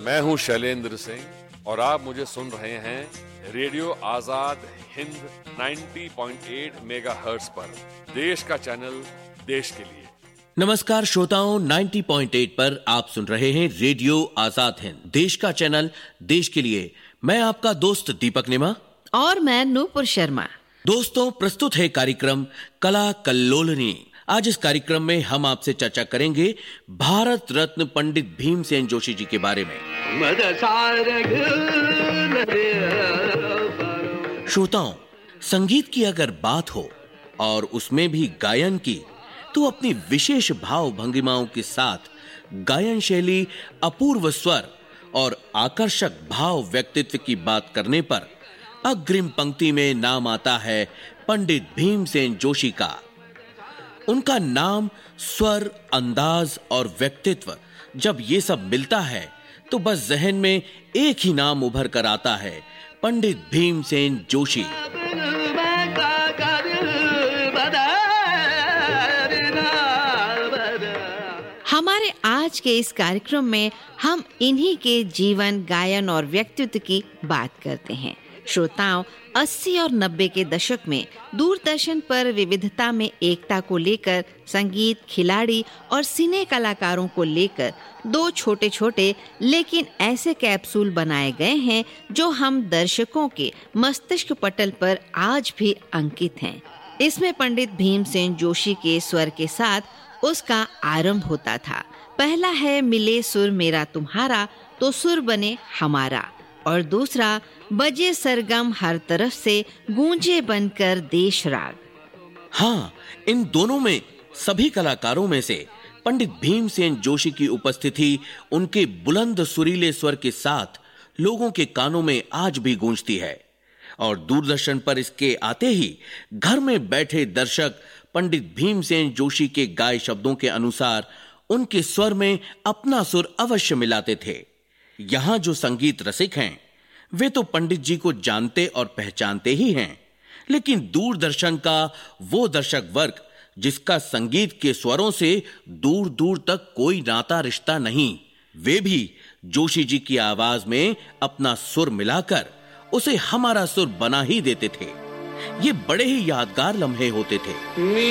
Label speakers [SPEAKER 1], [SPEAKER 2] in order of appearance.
[SPEAKER 1] मैं हूं शैलेंद्र सिंह और आप मुझे सुन रहे हैं रेडियो आजाद हिंद 90.8 मेगाहर्ट्ज पर। देश का चैनल, देश के लिए।
[SPEAKER 2] नमस्कार श्रोताओं, 90.8 पर आप सुन रहे हैं रेडियो आजाद हिंद, देश का चैनल, देश के लिए। मैं आपका दोस्त दीपक निमा
[SPEAKER 3] और मैं नूपुर शर्मा।
[SPEAKER 2] दोस्तों, प्रस्तुत है कार्यक्रम कला कल्लोलनी। आज इस कार्यक्रम में हम आपसे चर्चा करेंगे भारत रत्न पंडित भीमसेन जोशी जी के बारे में। श्रोताओं, संगीत की अगर बात हो और उसमें भी गायन की, तो अपनी विशेष भाव भंगिमाओं के साथ गायन शैली, अपूर्व स्वर और आकर्षक भाव व्यक्तित्व की बात करने पर अग्रिम पंक्ति में नाम आता है पंडित भीमसेन जोशी का। उनका नाम, स्वर, अंदाज और व्यक्तित्व जब ये सब मिलता है तो बस जहन में एक ही नाम उभर कर आता है, पंडित भीमसेन जोशी।
[SPEAKER 3] हमारे आज के इस कार्यक्रम में हम इन्हीं के जीवन, गायन और व्यक्तित्व की बात करते हैं। श्रोताओं, 80 और 90 के दशक में दूरदर्शन पर विविधता में एकता को लेकर संगीत, खिलाड़ी और सिने कलाकारों को लेकर 2 छोटे छोटे लेकिन ऐसे कैप्सूल बनाए गए हैं जो हम दर्शकों के मस्तिष्क पटल पर आज भी अंकित हैं। इसमें पंडित भीमसेन जोशी के स्वर के साथ उसका आरंभ होता था। पहला है मिले सुर मेरा तुम्हारा तो सुर बने हमारा, और दूसरा बजे सरगम हर तरफ से गूंजे बनकर देश राग।
[SPEAKER 2] हाँ, इन दोनों में सभी कलाकारों में से पंडित भीमसेन जोशी की उपस्थिति उनके बुलंद सुरीले स्वर के साथ लोगों के कानों में आज भी गूंजती है। और दूरदर्शन पर इसके आते ही घर में बैठे दर्शक पंडित भीमसेन जोशी के गाए शब्दों के अनुसार उनके स्वर में अपना सुर अवश्य मिलाते थे। यहाँ जो संगीत रसिक हैं, वे तो पंडित जी को जानते और पहचानते ही हैं, लेकिन दूरदर्शन का वो दर्शक वर्ग जिसका संगीत के स्वरों से दूर दूर तक कोई नाता रिश्ता नहीं, वे भी जोशी जी की आवाज में अपना सुर मिलाकर उसे हमारा सुर बना ही देते थे। ये बड़े ही यादगार लम्हे होते थे।